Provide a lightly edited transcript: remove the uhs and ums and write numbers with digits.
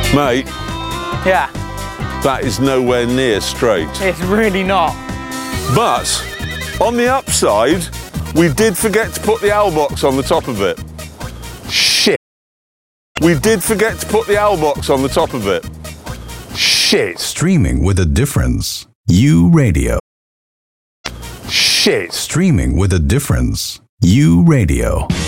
Mate, Yeah, that is nowhere near straight. it's really not. But on the upside, we did forget to put the owl box on the top of it. Shit. We did forget to put the owl box on the top of it. Shit. Streaming with a difference. U Radio. Shit. Streaming with a difference. U Radio.